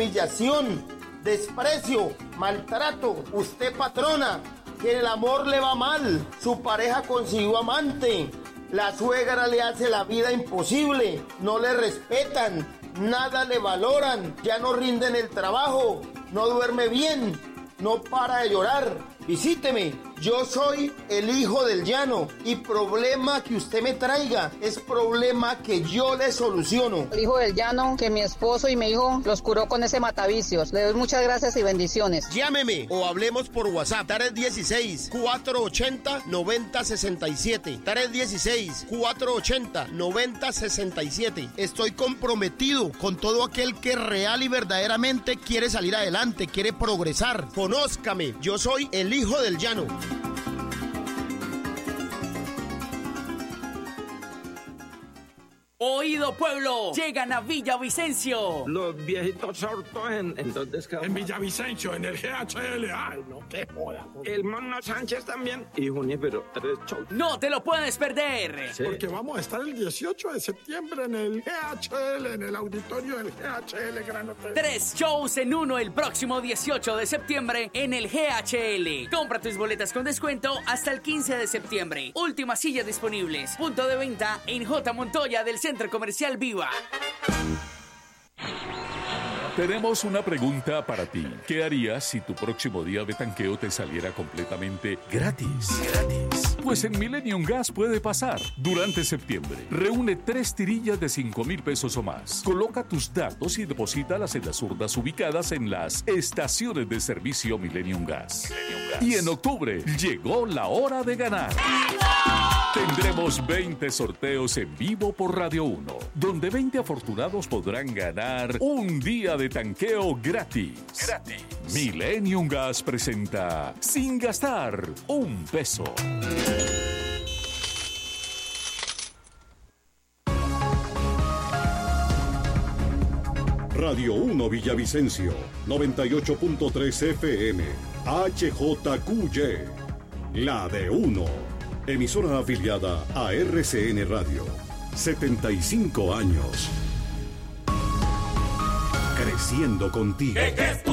humillación, desprecio, maltrato. Usted, patrona, que en el amor le va mal, su pareja consiguió amante, la suegra le hace la vida imposible, no le respetan, nada le valoran, ya no rinden el trabajo, no duerme bien, no para de llorar. Visíteme, yo soy el hijo del llano y problema que usted me traiga es problema que yo le soluciono. El hijo del llano que mi esposo y mi hijo los curó con ese matavicios. Le doy muchas gracias y bendiciones. Llámeme o hablemos por WhatsApp. 316-480-9067. 316-480-9067. Estoy comprometido con todo aquel que real y verdaderamente quiere salir adelante, quiere progresar. Conózcame, yo soy el hijo del llano. Oído pueblo, llegan a Villavicencio. Los viejitos sordos en dónde es que... En Villavicencio, en el GHL. Ay, no, qué joda. El Mono Sánchez también. Y Junípero, 3 shows. No te lo puedes perder. ¿Sí? Porque vamos a estar el 18 de septiembre en el GHL, en el auditorio del GHL Gran Hotel. 3 shows en uno el próximo 18 de septiembre en el GHL. Compra tus boletas con descuento hasta el 15 de septiembre. Últimas sillas disponibles. Punto de venta en J. Montoya del Centro Comercial Viva. Tenemos una pregunta para ti. ¿Qué harías si tu próximo día de tanqueo te saliera completamente gratis? Pues en Millennium Gas puede pasar. Durante septiembre, reúne 3 tirillas de 5,000 pesos o más. Coloca tus datos y deposítalas en las urnas ubicadas en las estaciones de servicio Millennium Gas. Y en octubre, llegó la hora de ganar. Tendremos 20 sorteos en vivo por Radio 1, donde 20 afortunados podrán ganar un día de tanqueo gratis. Millennium Gas presenta Sin Gastar un Peso. Radio 1 Villavicencio, 98.3 FM, HJQY, la de 1. Emisora afiliada a RCN Radio. 75 años. Creciendo contigo.